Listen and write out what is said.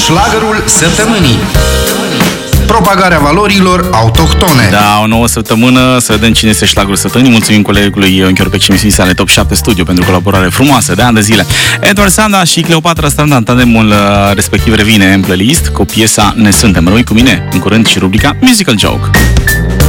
Șlagărul săptămânii. Propagarea valorilor autohtone. Da, o nouă săptămână, să vedem cine este șlagărul săptămânii. Mulțumim colegului Ion Chiorbec și emisiunii sale Top 7 Studio pentru colaborare frumoasă de ani de zile. Edward Sanda și Cleopatra Stranda, tandemul respectiv revine în playlist cu piesa Ne Suntem. Rămâi cu mine în curând și rubrica Musical Joke.